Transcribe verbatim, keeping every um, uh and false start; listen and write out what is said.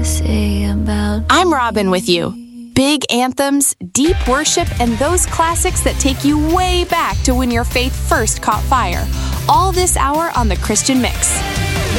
Say about I'm Robin with you. Big anthems, deep worship, and those classics that take you way back to when your faith first caught fire. All this hour on The Christian Mix.